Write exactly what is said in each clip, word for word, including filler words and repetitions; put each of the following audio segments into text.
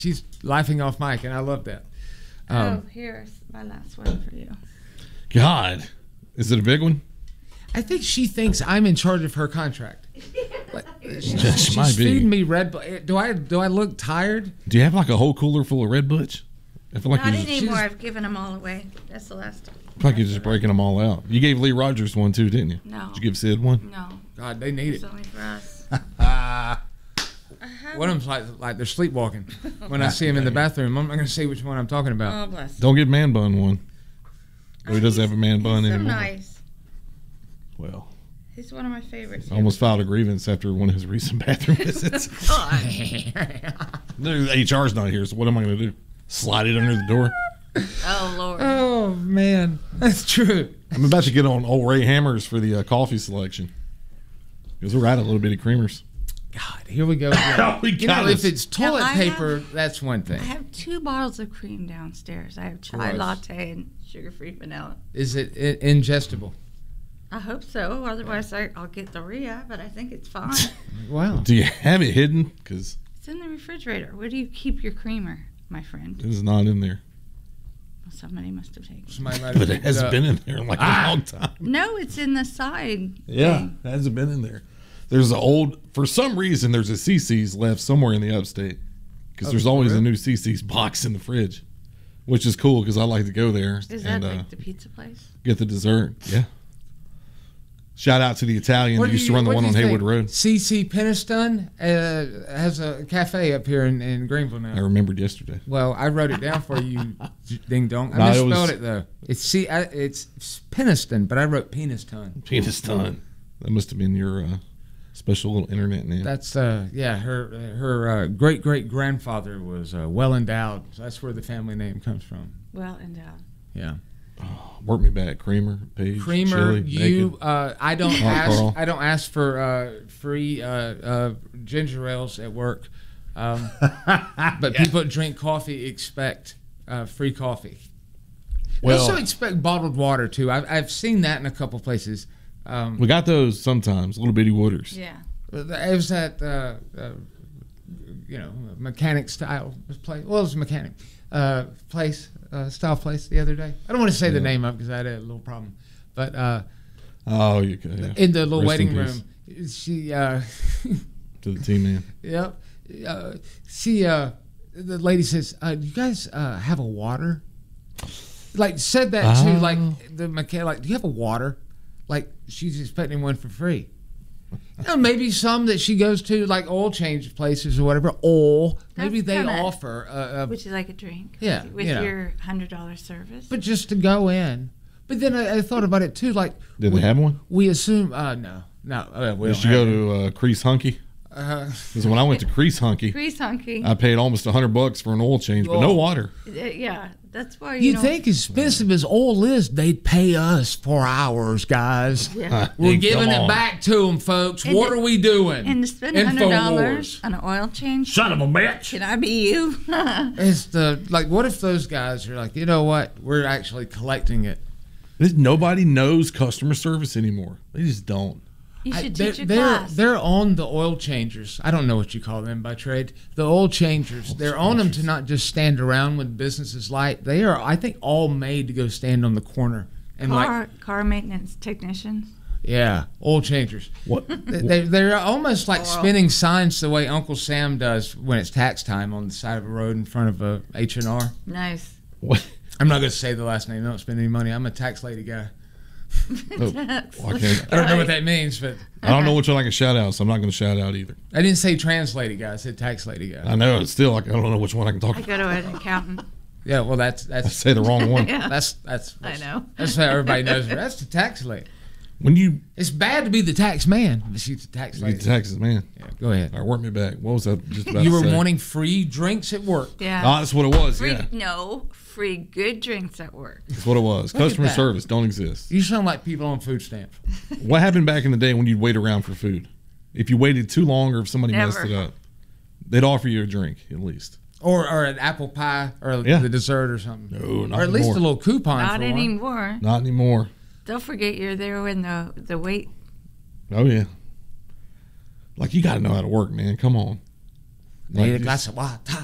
She's laughing off mic, and I love that. Um, oh, here's my last one for you. God, is it a big one? I think she thinks I'm in charge of her contract. Like, she, Just she's might be. feeding me Red Bull. Do I do I look tired? Do you have like a whole cooler full of Red Butch? I feel like Not you're just, anymore. I've given them all away. That's the last time. I feel like you're just breaking them all out. You gave Lee Rogers one too, didn't you? No. Did you give Sid one? No. God, they need It's it. only for us. One of them's like like they're sleepwalking. When I see him in the bathroom, I'm not going to say which one I'm talking about. Oh, bless. Don't give Man Bun one. Oh, he doesn't have a Man Bun He's so anymore. nice. Well, He's one of my favorites. I almost filed a grievance after one of his recent bathroom visits. No, H R's not here, so what am I going to do? Slide it under the door? Oh, Lord. Oh man, that's true. I'm about to get on old Ray Hammers for the uh, coffee selection. Because we're out a little bitty creamers. God, here we go. Again. we You know, got if this. it's toilet Now, I paper, have- that's one thing. I have two bottles of cream downstairs. I have chai Gross. latte and sugar-free vanilla. Is it i- ingestible? I hope so. Otherwise, I, I'll get the Rhea, but I think it's fine. Wow. Do you have it hidden? Because It's in the refrigerator. Where do you keep your creamer, my friend? it is not in there. Well, somebody must have taken it. Somebody might have But it picked hasn't up. been in there in like Ah. a long time. No, it's in the side. Yeah, thing. it hasn't been in there. There's an old, for some reason, there's a C C's left somewhere in the upstate. Because Oh, there's for always a real? new C C's box in the fridge. Which is cool because I like to go there Is that and uh, like the pizza place? get the dessert. Yeah. Shout out to the Italian What who do used to you- run the what one do on you Haywood think? Road. C C Peniston uh, has a cafe up here in, in Greenville now. I remembered yesterday. Well, I wrote it down for you, ding dong. I No, it misspelled was- it, though. It's C. I, it's Peniston, but I wrote penis ton. Penis ton. That must have been your uh, special little internet name. That's uh, yeah. Her her uh, great great grandfather was uh, well endowed. So that's where the family name comes from. Well endowed. Yeah. Work me back. Creamer, Paige, Creamer, Chili, you. Naked. Uh, I don't Mark ask. Carl. I don't ask for uh, free uh, uh, ginger ales at work. Um, but people that drink coffee expect uh, free coffee. They Well- also expect bottled water too. I've, I've seen that in a couple places. Um, We got those sometimes, little bitty Wooders. Yeah. it was that uh, uh, you know mechanic style place. Well, it was a mechanic uh, place uh, style place the other day. I don't want to say the Yeah. name of because I had a little problem. But uh, Oh, you could. Yeah. in the little Rest in waiting peace room, she uh, To the team man. yep. Uh, she uh, the lady says, uh, "Do you guys uh, have a water?" Like said that to Oh. like the mechanic. Like, do you have a water? Like she's expecting one for free. You know, maybe some that she goes to, like oil change places or whatever, or maybe That's they kinda- offer, uh, Would you like a drink? Yeah, With you know. your hundred dollar service. but just to go in. But then I, I thought about it too. Like, Did we, they have one? we assume, uh, no, no. Uh, we Did don't you have go one. to uh, Crease Hunky? Uh, Because when I went to Crease Hunky, Grease hunky. I paid almost a hundred bucks for an oil change, but no Oh. water. Uh, yeah, that's why you, you don't- think as expensive as oil is, they'd pay us for hours, guys. Yeah. We're Hey, giving come it on. back to them, folks. And what to- are we doing? And to spend a hundred dollars Infowars. on an oil change. Son of a bitch! Can I be you? It's the like. What if those guys are like, you know what? We're actually collecting it. This- Nobody knows customer service anymore. They just don't. You I- should they're, teach a they're, class. they're on the oil changers. I don't know what you call them by trade. The oil changers. They're on them to not just stand around when business is light. They are, I think, all made to go stand on the corner and like, car, car maintenance technicians. yeah, oil changers. What? They, they- they're almost like Wow. spinning signs the way Uncle Sam does when it's tax time on the side of a road in front of a H and R. Nice. What? I'm not going to say the last name. They don't spend any money. I'm a tax lady guy. Oh, well, I, can't, I don't know what that means, but I don't know which one I can shout out, so I'm not going to shout out either. I didn't say trans lady guy. I said tax lady guy. I know it's still like I don't know which one I can talk I about. go to an accountant. Yeah, well, that's I that's say the wrong one. Yeah. that's that's, I that's know. That's how everybody knows her. That's the tax lady. When you It's bad to be the tax man, but she's the tax get lady. to Texas, man. Yeah, go ahead. All right, work me back. What was that just about You to were say? wanting free drinks at work. Yeah. Oh, that's what it was. free, Yeah, No, free good drinks at work. that's what it was. Look at Customer that. service don't exist. You sound like people on food stamps. What happened back in the day when you'd wait around for food? If you waited too long or if somebody messed Never. it up, they'd offer you a drink at least. Or or an apple pie or Yeah. the dessert or something. No, not or at least anymore. a little coupon Not for one. anymore. Not anymore. Don't forget you're there when the the wait. Oh yeah. Like you got to know how to work, man. Come on. Need a Like, glass of water.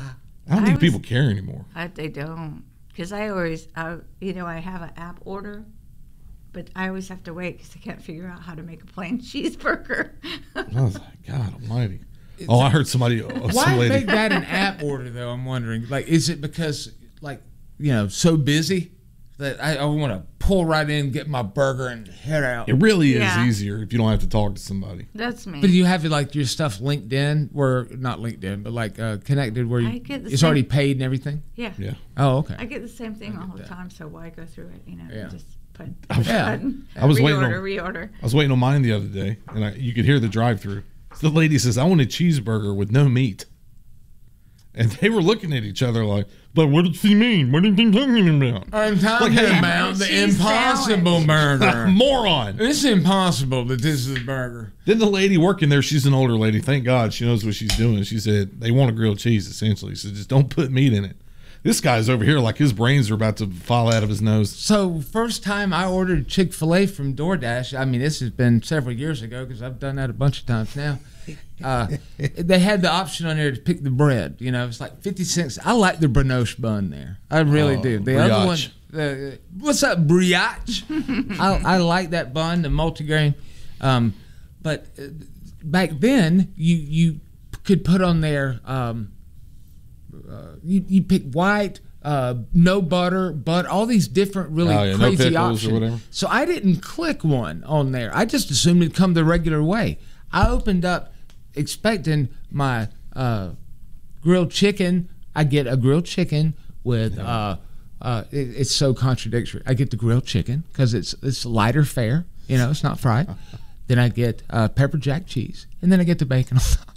I don't I think was- people care anymore. I, they don't. Because I always, I, you know, I have an app order, but I always have to wait because I can't figure out how to make a plain cheeseburger. I was like, God almighty. Oh, I heard somebody. Oh, Why some lady. make that an app order though? I'm wondering. Like, is it because like you know so busy that I, I want to pull right in, get my burger, and head out? It really is Yeah. easier if you don't have to talk to somebody. That's me. But do you have like your stuff linked in, where not LinkedIn, but like uh, connected, where I you, get the it's same- already paid and everything? yeah. Yeah. Oh, okay. I get the same thing I all get the that. time, so why go through it? You know, Yeah. just put Yeah. button, I was reorder, waiting on- reorder. I was waiting on mine the other day, and I, you could hear the drive-through. The lady says, "I want a cheeseburger with no meat," and they were looking at each other like, "But what does he mean? What are you talking about?" I'm talking Like, hey, about the cheese impossible burger. Moron. It's impossible that this is a burger. Then the lady working there, she's an older lady. Thank God she knows what she's doing. She said they want a grilled cheese, essentially. So just don't put meat in it. This guy's over here like his brains are about to fall out of his nose. So first time I ordered Chick-fil-A from DoorDash, I mean, this has been several years ago because I've done that a bunch of times now. Uh, they had the option on there to pick the bread. You know, it's like fifty cents. I like the brioche bun there. I really Oh, do. The other one, brioche. uh, what's up, brioche? I, I like that bun, the multigrain. Um, but uh, back then, you you could put on there. Um, uh, you you pick white, uh, no butter, but all these different really Oh, yeah, no crazy pickles or options. whatever. So I didn't click one on there. I just assumed it'd come the regular way. I opened up expecting my uh, grilled chicken. I get a grilled chicken with. Uh, uh, it, it's so contradictory. I get the grilled chicken because it's it's lighter fare. You know, it's not fried. Then I get uh, pepper jack cheese, and then I get the bacon on top.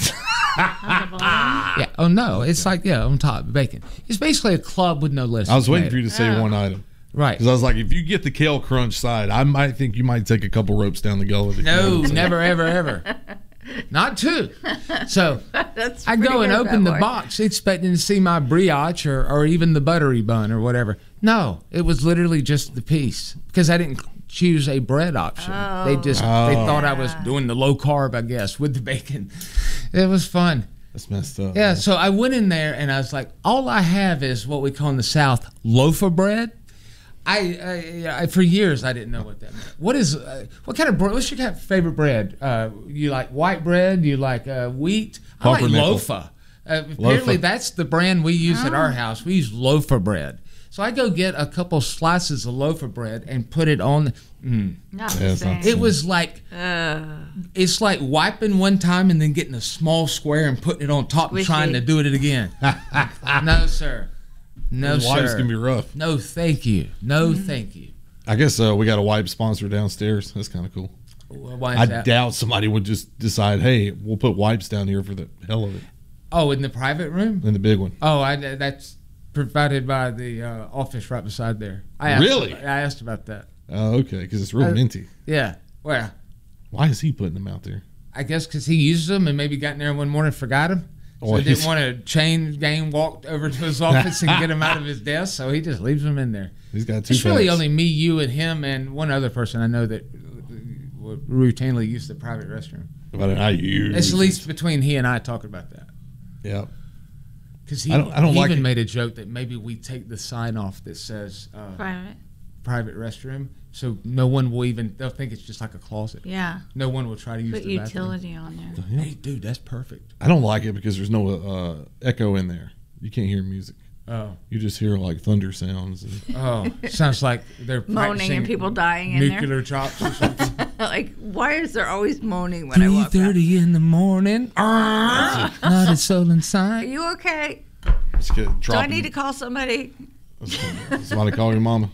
Yeah. Oh no, it's like yeah on top bacon. It's basically a club with no list. I was waiting for you to say one item. Right. Because I was like, if you get the kale crunch side, I might think you might take a couple ropes down the gullet. No, never, ever, ever. Not two. So That's I pretty go and good, open that the boy. box expecting to see my brioche or, or even the buttery bun or whatever. No, it was literally just the piece because I didn't choose a bread option. They just they Oh. thought I was doing the low carb, I guess, with the bacon. It was fun. That's messed up. Yeah, so I went in there and I was like, all I have is what we call in the South loaf of bread. I, I, I for years I didn't know what that meant. What is uh, what kind of bread? What's your kind of favorite bread? Uh, you like white bread? You like uh, wheat? I like Pumpernickel. loafa. Uh, apparently Loafa. that's the brand we use at our house. We use loafa bread. So I go get a couple slices of loaf of bread and put it on. Mm. Not Yeah, the it's not same. It was like Uh, it's like wiping one time and then getting a small square and putting it on top and Squishy. trying to do it again. No, sir. No, Those wipes sir. can be rough. No, thank you. No, thank you. I guess uh, we got a wipe sponsor downstairs. That's kind of cool. Well, why is I that? doubt somebody would just decide, hey, we'll put wipes down here for the hell of it Oh, in the private room? in the big one. Oh, I, that's provided by the uh, office right beside there. I asked Really? About, I asked about that. Oh, okay, because it's real Uh, minty. Yeah. Well, Why is he putting them out there? I guess because he uses them and maybe got in there one morning and forgot them. So Oh, he he's- didn't want to chain gang walk over to his office and get him out of his desk, so he just leaves them in there. He's got two It's really packs. only me, you, and him, and one other person I know that uh, routinely use the private restroom. But I use It's at least between he and I talking about that. Yeah. Because he, I don't- I don't he like even it. made a joke that maybe we take the sign off that says uh, private. private restroom, so no one will even, they'll think it's just like a closet. Yeah. No one will try to use Put the bathroom. utility on there. Yeah. Hey, dude, that's perfect. I don't like it because there's no uh, echo in there. You can't hear music. Oh, You just hear like thunder sounds. And oh, sounds like they're Moaning practicing and people dying in nuclear chops or something. there. Like, why is there always moaning when I Three walk out? thirty in the morning. Not a soul Are inside. you okay? just get Do I dropping. need to call somebody? Somebody call your mama.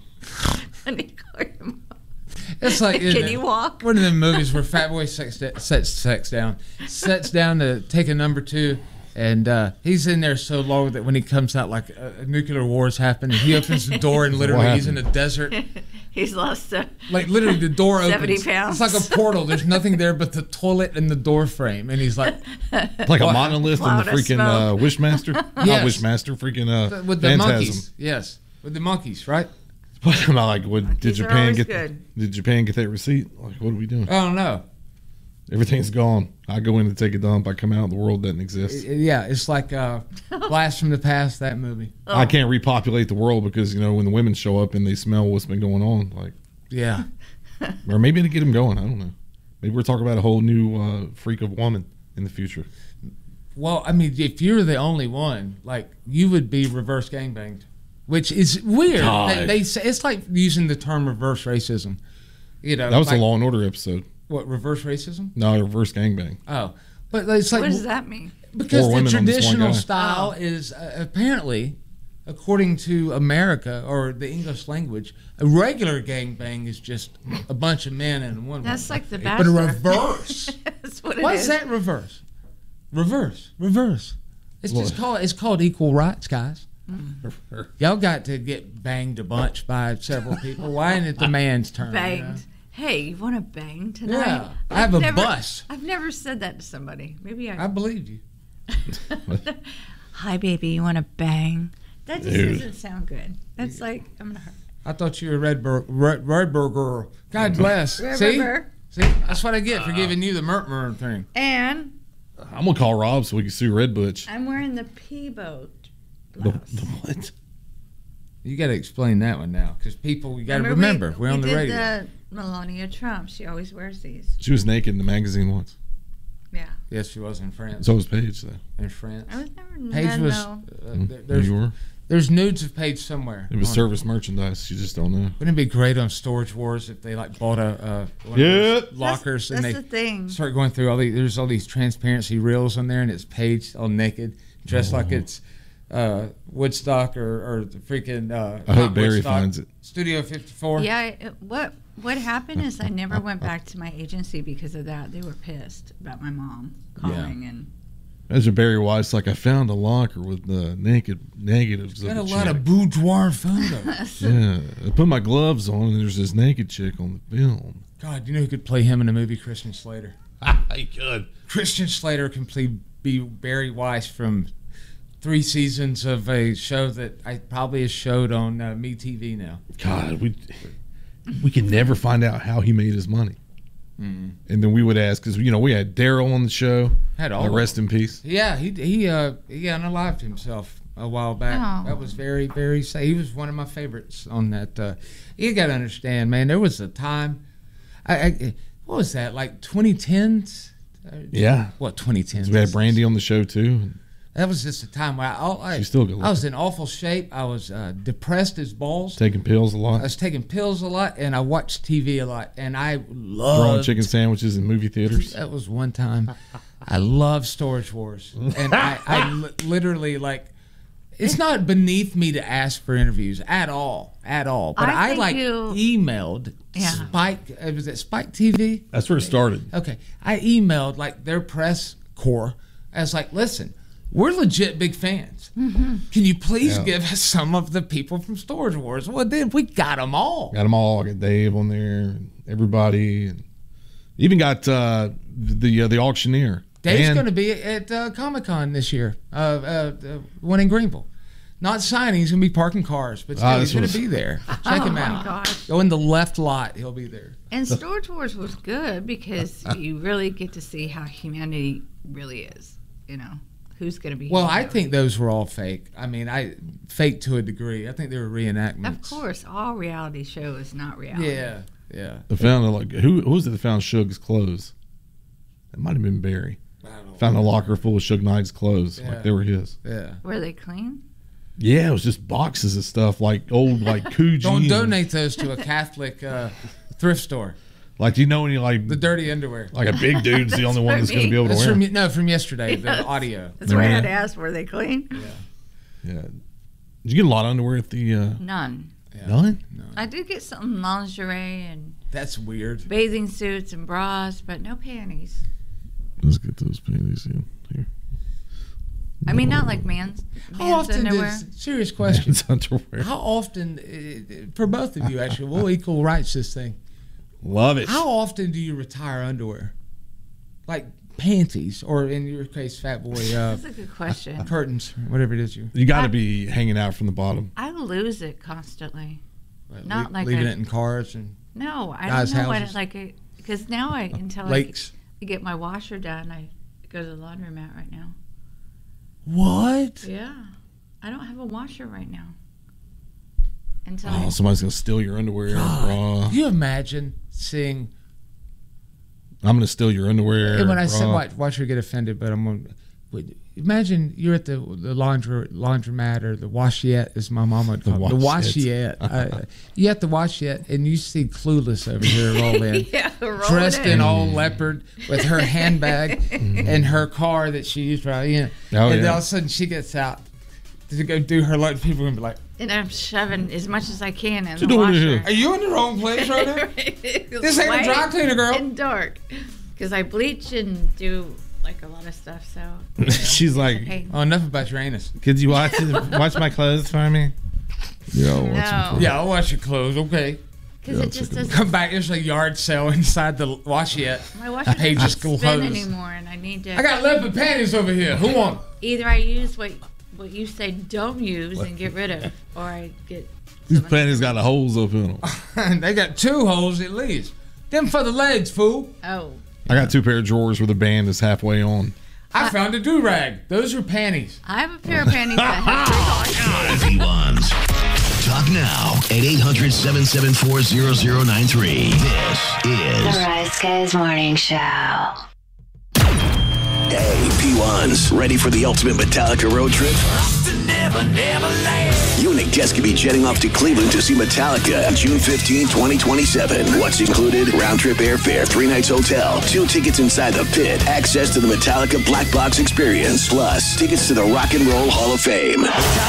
I need to call your mom. It's like Can in you the- walk? One of them movies where Fat Boy sets, sets sex down, sets down to take a number two, and uh, he's in there so long that when he comes out, like a, a nuclear war has happened, and he opens the door and literally he's in a desert. He's lost a. Like literally the door opens. seventy pounds. It's like a portal. There's nothing there but the toilet and the door frame, and he's like Like a What? monolith in Cloud the of freaking uh, smoke. Wishmaster. Not Yes. Wishmaster, freaking uh, with the Phantasm. monkeys. Yes, with the monkeys, right? But I'm not like, what, did Monkeys are Japan always get? good. Did Japan get that receipt? Like, what are we doing? I don't know. Everything's gone. I go in to take a dump. I come out, the world doesn't exist. Yeah, it's like uh, Blast from the Past, that movie. Oh. I can't repopulate the world because, you know, when the women show up and they smell what's been going on, like, Yeah. or maybe to get them going. I don't know. Maybe we're talking about a whole new uh, freak of woman in the future. Well, I mean, if you're the only one, like, you would be reverse gangbanged, which is weird. God. They, they say it's like using the term reverse racism. You know, That was like, a Law and Order episode. What, reverse racism? No, reverse gangbang. Oh, but it's like What does that mean? because Four the women on this one traditional guy. style is uh, apparently, according to America or the English language, a regular gangbang is just a bunch of men and one That's woman. like The But a Bachelor. reverse. That's what it What's is. that reverse? Reverse. Reverse. It's just Well- called it's called equal rights, guys. Mm. Y'all got to get banged a bunch by several people. Why isn't it the man's turn? you know? Banged. Hey, you want to bang tonight? Yeah. I have a never, bus. I've never said that to somebody. Maybe I. I believe you. Hi, baby. You want to bang? That just Dude. doesn't sound good. That's like I'm gonna hurt. I thought you were a Red Bur- Red, Red Burger. God bless. Red See? Burger. See? That's what I get for giving you the Mert Mert thing. And I'm going to call Rob so we can sue Red Butch. I'm wearing the pea boat The, blouse. the what? You got to explain that one now, because people, you got to Remember remember, we, we're on we the did radio. The Melania Trump. She always wears these. She was naked in the magazine once. Yeah. Yes, she was in France. So was Paige, though. In France. I was never. Paige no, was. no. Uh, Mm, there- there's you were. there's nudes of Paige somewhere. It was on- service merchandise. You just don't know. Wouldn't it be great on Storage Wars if they like bought a uh, one Yeah. of those lockers That's, and that's they the thing. start going through all these? There's all these transparency reels on there, and it's Paige all naked, dressed like it's uh, Woodstock or, or the freaking. Uh, I hope not Barry Woodstock, finds it. Studio fifty-four. Yeah. It, what What happened is I never went back to my agency because of that. They were pissed about my mom calling and. Imagine Barry White's like, I found a locker with the naked negatives Got of a the lot chick. of boudoir photos. Yeah, I put my gloves on and there's this naked chick on the film. God, you know who could play him in a movie? Christian Slater. He could. Christian Slater can play be Barry Weiss from three seasons of a show that I probably is showed on uh, MeTV now. God, we we can never find out how he made his money. Mm. And then we would ask, because, you know, we had Daryl on the show. Had all Like, of rest in peace. Yeah, he he uh he unalived himself a while back. Oh. That was very very sad. He was one of my favorites on that. Uh, you got to understand, man. There was a time. I, I what was that like twenty tens? Yeah. What twenty tens? We had Brandy on the show, too. That was just a time where I, I, She's still good I was in awful shape. I was uh, depressed as balls. Taking pills a I lot. was taking pills a lot, and I watched T V a lot, and I Throwing loved chicken sandwiches in movie theaters. That was one time. I love Storage Wars, and I, I li- literally like. It's not beneath me to ask for interviews at all, at all. But I I, think like you- emailed Yeah. Spike. Uh, was it Spike T V? That's where it started. Okay, I emailed like their press corps. I was like, listen, we're legit big fans. Mm-hmm. Can you please Yeah. give us some of the people from Storage Wars? Well, then we got them all. Got them all. Got Dave on there. And everybody. And even got uh, the uh, the auctioneer. Dave's Dan. going to be at uh, Comic Con this year, uh, uh, the one in Greenville. Not signing, he's going to be parking cars, but Ah, still, he's this going was- to be there. Check Oh him my out. gosh. Go in the left lot, he'll be there. And Storage Wars was good because you really get to see how humanity really is. You know, who's going to be. Well, I here. think those were all fake. I mean, I fake to a degree. I think they were reenactments. Of course, all reality show is not reality. Yeah, yeah. They found like who, who was it that found Suge's clothes? It might have been Barry. I don't know. Found a locker full of Suge Knight's clothes, Yeah. like they were his. Yeah. Were they clean? Yeah, it was just boxes of stuff, like old like Coogee. Don't and- donate those to a Catholic uh, thrift store. Like, do you know any like The dirty underwear. like a big dude's the only one that's going to be able to That's wear? from, 'em. no, from yesterday, the Yes. audio. That's why I had to Yeah. ask, were they clean? Yeah. Did you get a lot of underwear at the? Uh, None. Yeah. None. I did get some lingerie and That's weird. bathing suits and bras, but no panties. Let's get those panties in here. I mean, not like man's, How man's often underwear. does, serious question, Men's underwear. how often, uh, for both of you actually, we'll equal rights this thing. Love it. How often do you retire underwear? Like panties, or in your case, fat boy, uh, That's a good question. curtains, whatever it is you. You got I- to be hanging out from the bottom. I lose it constantly. Like, Not le- like leaving a- it in cars and No, I Guys' don't know what houses. it like because now I until I lakes. get my washer done, I go to the laundromat right now. What? Yeah. I don't have a washer right now. Until Oh, I, somebody's gonna steal your underwear. God, bra. Can you imagine seeing? I'm gonna steal your underwear. And when I said bra. watch, watch her get offended, but I'm gonna wait, imagine you're at the the laundry laundromat or the washette, as my mama would call it, the washette. uh, you at the washette, and you see Clueless over here roll in, yeah, roll dressed it in in. all leopard with her handbag and her car that she used, right? You know, Oh, and then yeah. all of a sudden she gets out to go do her lunch. People are gonna be like, And I'm shoving as much as I can in you the doing washer. here? "Are you in the wrong place right now? This ain't a dry cleaner, girl." And dark. Because I bleach and do like a lot of stuff, so. you know, She's like, okay. Oh, enough about your anus. could you watch watch my clothes for me? Yeah, I'll watch them No. for Yeah, I'll wash your clothes. Okay. Because Yeah, it it's just like a- doesn't. Come back. There's a yard sale inside the washette. My washer Hey, doesn't just spin clothes. anymore, and I need to. I got leopard panties over here. Who want 'em? Either I use what what you say don't use and get rid of, or I get. These some- panties got the holes up in them. They got two holes at least. Them for the legs, fool. Oh, I got two pair of drawers where the band is halfway on. I found a do-rag. Those are panties. I have a pair of panties that have three dollars. P ones. Talk now at eight hundred, seven seven four, zero zero nine three. This is The Rise Guys Morning Show. Hey, P ones. Ready for the ultimate Metallica road trip? You and Nick Jess could be jetting off to Cleveland to see Metallica June fifteenth, twenty twenty-seven. What's included? Round trip airfare, three nights hotel, two tickets inside the pit, access to the Metallica Black Box experience, plus tickets to the Rock and Roll Hall of Fame.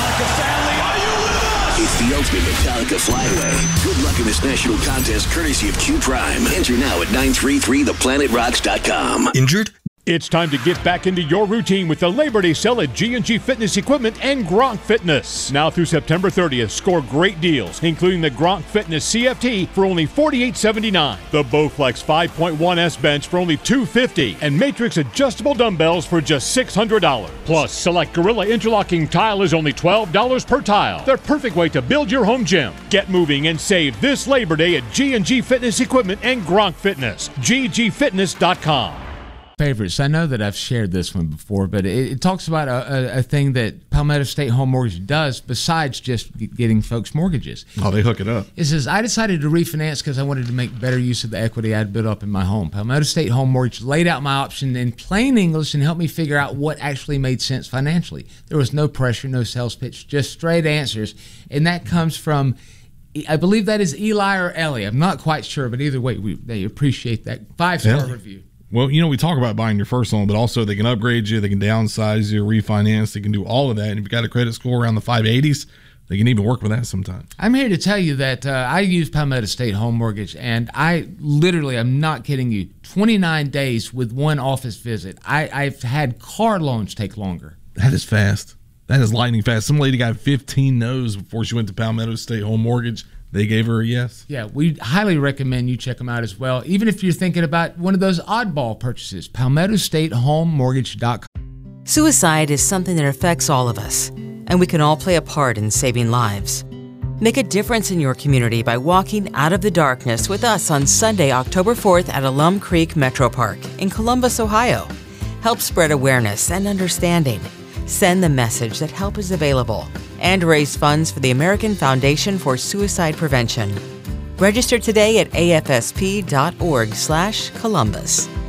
It's the ultimate Metallica flyaway. Good luck in this national contest courtesy of Q Prime. Enter now at nine three three the planet rocks dot com. Injured? It's time to get back into your routine with the Labor Day sale at G and G Fitness Equipment and Gronk Fitness. Now through September thirtieth, score great deals, including the Gronk Fitness C F T for only forty-eight seventy-nine, the Bowflex five point one S bench for only two fifty, and Matrix adjustable dumbbells for just six hundred dollars. Plus, select Gorilla interlocking tile is only twelve dollars per tile. The perfect way to build your home gym. Get moving and save this Labor Day at G and G Fitness Equipment and Gronk Fitness. G G fitness dot com. Favorites. I know that I've shared this one before, but it, it talks about a, a, a thing that Palmetto State Home Mortgage does besides just g- getting folks mortgages. Oh, they hook it up. It says, I decided to refinance because I wanted to make better use of the equity I'd built up in my home. Palmetto State Home Mortgage laid out my option in plain English and helped me figure out what actually made sense financially. There was no pressure, no sales pitch, just straight answers. And that comes from, I believe that is Eli or Ellie. I'm not quite sure, but either way, we, they appreciate that five-star Ellie. review. Well, you know, we talk about buying your first home, but also they can upgrade you, they can downsize you, refinance, they can do all of that. And if you've got a credit score around the five eighties, they can even work with that sometimes. I'm here to tell you that uh, I use Palmetto State Home Mortgage, and I literally, I'm not kidding you, twenty-nine days with one office visit. I, I've had car loans take longer. That is fast. That is lightning fast. Some lady got fifteen no's before she went to Palmetto State Home Mortgage. They gave her a yes. Yeah, we highly recommend you check them out as well, even if you're thinking about one of those oddball purchases. Palmetto State Home Mortgage dot com. Suicide is something that affects all of us, and we can all play a part in saving lives. Make a difference in your community by walking out of the darkness with us on Sunday, October fourth at Alum Creek Metro Park in Columbus, Ohio. Help spread awareness and understanding. Send the message that help is available and raise funds for the American Foundation for Suicide Prevention. Register today at A F S P dot org slash Columbus.